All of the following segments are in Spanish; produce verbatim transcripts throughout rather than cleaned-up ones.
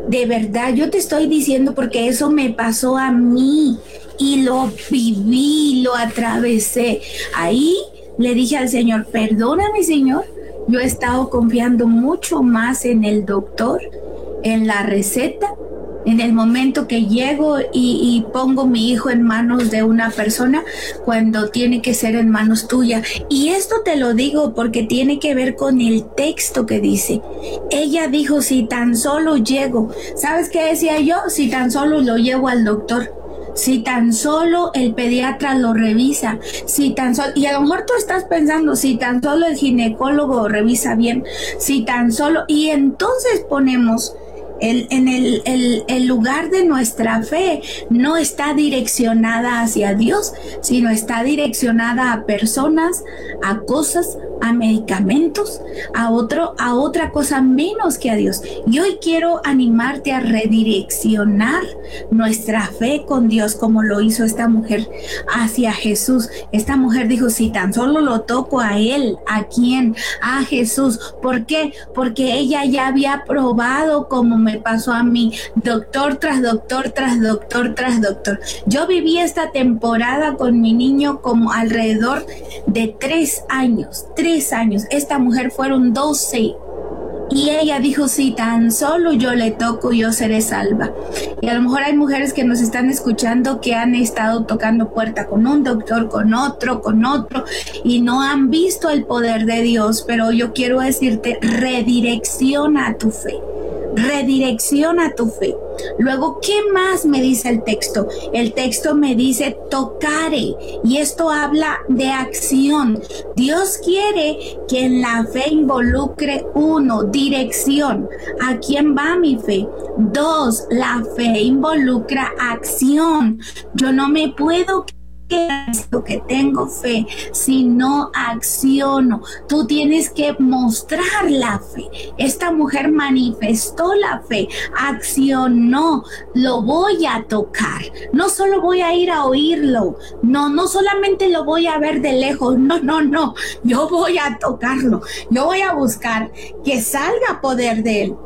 De verdad, yo te estoy diciendo porque eso me pasó a mí y lo viví, lo atravesé. Ahí le dije al Señor, perdóname, Señor, yo he estado confiando mucho más en el doctor, en la receta, en el momento que llego y, y pongo mi hijo en manos de una persona cuando tiene que ser en manos tuyas. Y esto te lo digo porque tiene que ver con el texto que dice. Ella dijo, si tan solo llego. ¿Sabes qué decía yo? Si tan solo lo llevo al doctor. Si tan solo el pediatra lo revisa, si tan solo, y a lo mejor tú estás pensando, si tan solo el ginecólogo revisa bien, si tan solo, y entonces ponemos El, en el, el, el lugar de nuestra fe no está direccionada hacia Dios, sino está direccionada a personas, a cosas, a medicamentos, a otro, a otra cosa menos que a Dios. Y hoy quiero animarte a redireccionar nuestra fe con Dios, como lo hizo esta mujer hacia Jesús. Esta mujer dijo, si tan solo lo toco a Él, ¿a quién? A Jesús. ¿Por qué? Porque ella ya había probado, como me pasó a mí, doctor tras doctor, tras doctor, tras doctor. Yo viví esta temporada con mi niño como alrededor de tres años, tres años. Esta mujer fueron doce. Y ella dijo, si tan solo yo le toco, yo seré salva. Y a lo mejor hay mujeres que nos están escuchando que han estado tocando puerta con un doctor, con otro, con otro, y no han visto el poder de Dios. Pero yo quiero decirte, redirecciona tu fe. Redirecciona tu fe. Luego, ¿qué más me dice el texto? El texto me dice tocare, y esto habla de acción. Dios quiere que en la fe involucre uno, dirección. ¿A quién va mi fe? Dos, la fe involucra acción. Yo no me puedo que tengo fe, si no acciono. Tú tienes que mostrar la fe. Esta mujer manifestó la fe, accionó. Lo voy a tocar, no solo voy a ir a oírlo, no, no solamente lo voy a ver de lejos, no, no, no, yo voy a tocarlo, yo voy a buscar que salga poder de él.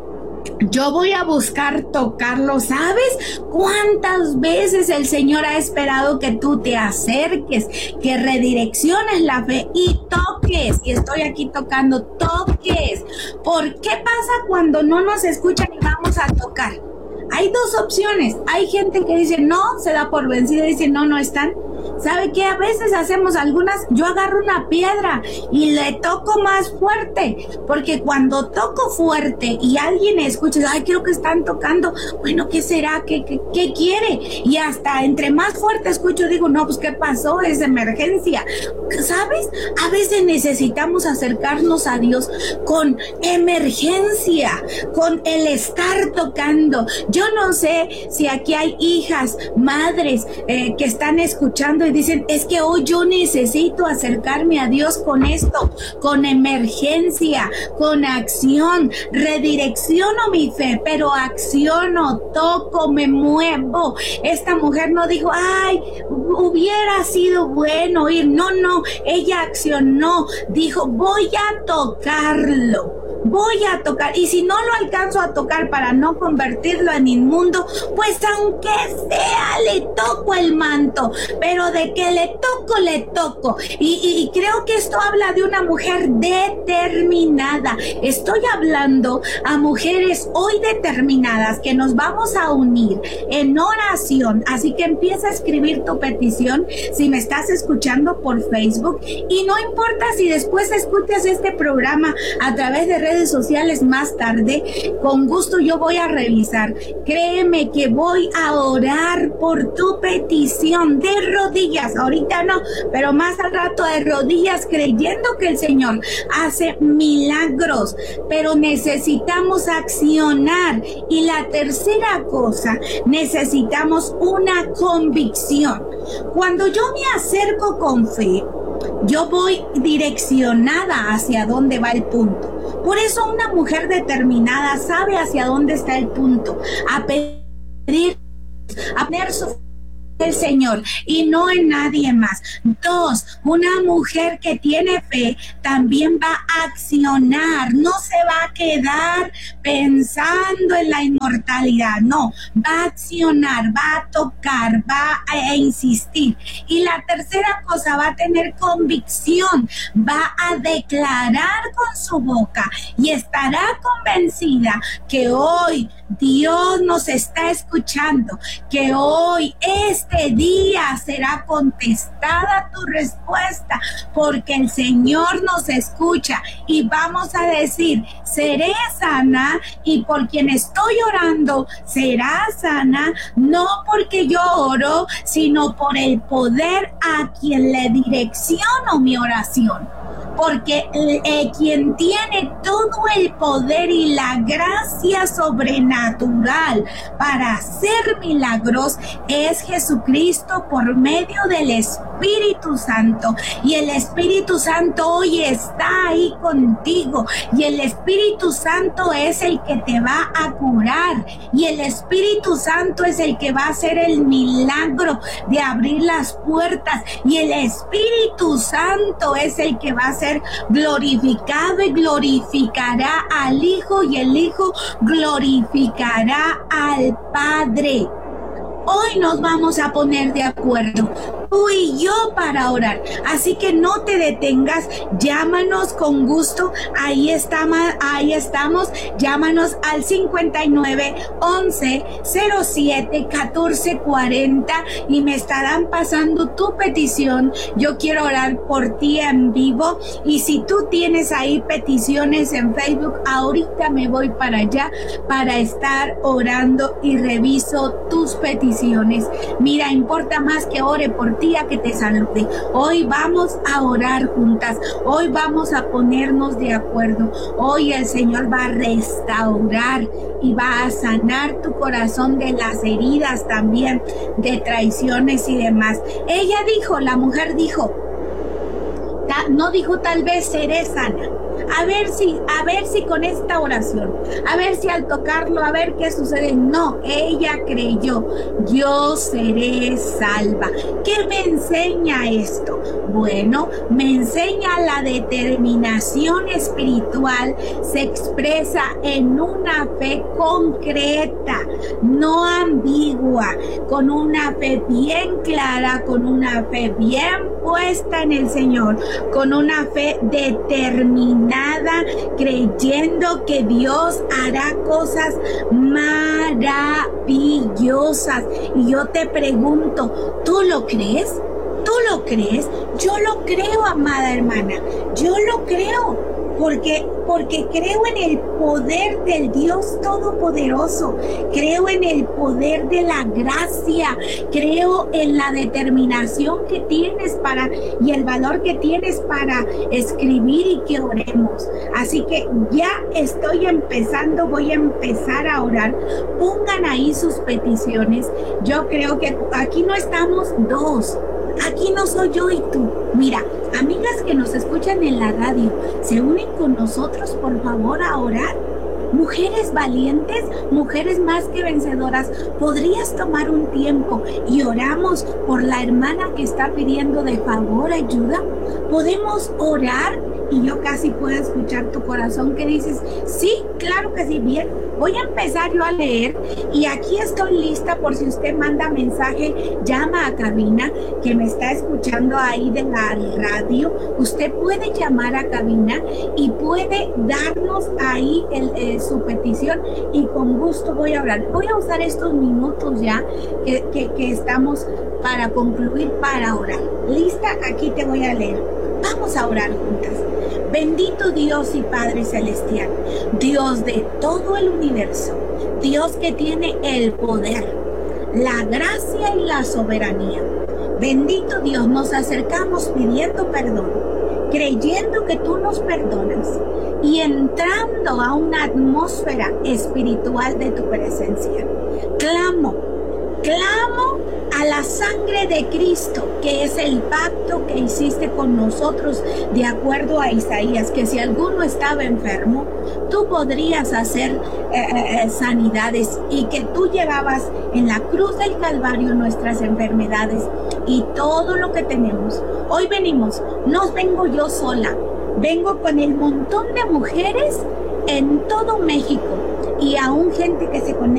Yo voy a buscar tocarlo. ¿Sabes cuántas veces el Señor ha esperado que tú te acerques, que redirecciones la fe y toques? Y estoy aquí tocando, toques. ¿Por qué pasa cuando no nos escuchan y vamos a tocar? Hay dos opciones. Hay gente que dice no, se da por vencida y dice no, no están. ¿Sabe qué? A veces hacemos algunas, yo agarro una piedra y le toco más fuerte, porque cuando toco fuerte y alguien escucha, ay, creo que están tocando, bueno, ¿qué será? ¿Qué, qué, qué quiere? Y hasta entre más fuerte escucho, digo, no, pues, ¿qué pasó? Es emergencia. ¿Sabes? A veces necesitamos acercarnos a Dios con emergencia, con el estar tocando. Yo no sé si aquí hay hijas, madres, eh, que están escuchando y dicen, es que hoy yo necesito acercarme a Dios con esto, con emergencia, con acción. Redirecciono mi fe, pero acciono, toco, me muevo. Esta mujer no dijo, ay, hubiera sido bueno ir. No, no, ella accionó, dijo, voy a tocarlo. Voy a tocar, y si no lo alcanzo a tocar para no convertirlo en inmundo, pues aunque sea le toco el manto, pero de que le toco, le toco. Y, y, y creo que esto habla de una mujer determinada. Estoy hablando a mujeres hoy determinadas que nos vamos a unir en oración. Así que empieza a escribir tu petición si me estás escuchando por Facebook, y no importa si después escuchas este programa a través de redes sociales más tarde, con gusto yo voy a revisar. Créeme que voy a orar por tu petición de rodillas, ahorita no, pero más al rato de rodillas, creyendo que el Señor hace milagros, pero necesitamos accionar. Y la tercera cosa, necesitamos una convicción. Cuando yo me acerco con fe, yo voy direccionada hacia dónde va el punto. Por eso una mujer determinada sabe hacia dónde está el punto. A pedir, a poner su el Señor y no en nadie más. Dos, una mujer que tiene fe también va a accionar, no se va a quedar pensando en la inmortalidad, no, va a accionar, va a tocar, va a insistir. Y la tercera cosa, va a tener convicción, va a declarar con su boca y estará convencida que hoy Dios nos está escuchando, que hoy, este día, será contestada tu respuesta, porque el Señor nos escucha y vamos a decir, seré sana y por quien estoy orando, será sana, no porque yo oro, sino por el poder a quien le direcciono mi oración. Porque eh, quien tiene todo el poder y la gracia sobrenatural para hacer milagros es Jesucristo por medio del Espíritu Santo. Y el Espíritu Santo hoy está ahí contigo. Y el Espíritu Santo es el que te va a curar. Y el Espíritu Santo es el que va a hacer el milagro de abrir las puertas. Y el Espíritu Santo es el que va a hacer glorificado y glorificará al Hijo y el Hijo glorificará al Padre. Hoy nos vamos a poner de acuerdo, tú y yo, para orar. Así que no te detengas, llámanos con gusto. Ahí estamos, ahí estamos. Llámanos al cincuenta y nueve, once, cero siete, catorce, cuarenta y me estarán pasando tu petición. Yo quiero orar por ti en vivo. Y si tú tienes ahí peticiones en Facebook, ahorita me voy para allá para estar orando y reviso tus peticiones. Mira, importa más que ore por ti a que te salude. Hoy vamos a orar juntas. Hoy vamos a ponernos de acuerdo. Hoy el Señor va a restaurar y va a sanar tu corazón de las heridas también, de traiciones y demás. Ella dijo, la mujer dijo, no dijo tal vez seré sana. A ver si, a ver si con esta oración, a ver si al tocarlo, a ver qué sucede. No, ella creyó, yo seré salva. ¿Qué me enseña esto? Bueno, me enseña la determinación espiritual, se expresa en una fe concreta, no ambigua, con una fe bien clara, con una fe bien puesta en el Señor, con una fe determinada, creyendo que Dios hará cosas maravillosas. Y yo te pregunto, ¿tú lo crees? ¿Tú lo crees? Yo lo creo, amada hermana. Yo lo creo. Porque, porque creo en el poder del Dios Todopoderoso, creo en el poder de la gracia, creo en la determinación que tienes para y el valor que tienes para escribir y que oremos. Así que ya estoy empezando, voy a empezar a orar. Pongan ahí sus peticiones. Yo creo que aquí no estamos dos. Aquí no soy yo y tú. Mira, amigas que nos escuchan en la radio, ¿se unen con nosotros, por favor, a orar? Mujeres valientes, mujeres más que vencedoras, ¿podrías tomar un tiempo y oramos por la hermana que está pidiendo de favor ayuda? ¿Podemos orar? Y yo casi puedo escuchar tu corazón que dices, sí, claro que sí, bien. Voy a empezar yo a leer y aquí estoy lista por si usted manda mensaje, llama a cabina, que me está escuchando ahí de la radio. Usted puede llamar a cabina y puede darnos ahí el, eh, su petición y con gusto voy a orar. Voy a usar estos minutos ya que, que, que estamos para concluir, para orar. ¿Lista? Aquí te voy a leer. Vamos a orar juntas. Bendito Dios y Padre Celestial, Dios de todo el universo, Dios que tiene el poder, la gracia y la soberanía. Bendito Dios, nos acercamos pidiendo perdón, creyendo que tú nos perdonas y entrando a una atmósfera espiritual de tu presencia. Clamo clamo a la sangre de Cristo, que es el pacto que hiciste con nosotros de acuerdo a Isaías, que si alguno estaba enfermo, tú podrías hacer eh, eh, sanidades, y que tú llevabas en la cruz del Calvario nuestras enfermedades y todo lo que tenemos. Hoy venimos, no vengo yo sola, vengo con el montón de mujeres en todo México y aún gente que se conecta